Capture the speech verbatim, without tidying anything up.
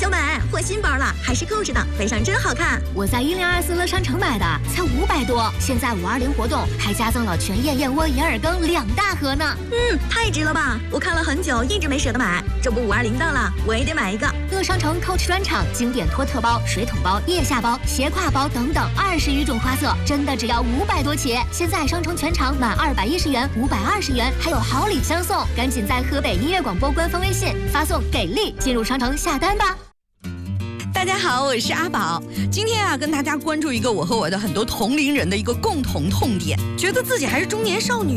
小美，换新包了，还是 Coach 的，背上真好看。 我在一零二四乐商城买的，才五百多。现在五二零活动还加赠了全燕燕窝银耳羹两大盒呢。 嗯，太值了吧！我看了很久，一直没舍得买。这不五二零到了，我也得买一个。 乐商城 Coach 专场经典托特包、水桶包、腋下包、斜挎包等等二十余种花色，真的只要五百多起。现在商城全场满二百一十元、五百二十元，还有好礼相送。赶紧在河北音乐广播官方微信发送“给力”进入商城下单吧。 大家好，我是阿宝。今天啊，跟大家关注一个我和我的很多同龄人的一个共同痛点，觉得自己还是中年少女。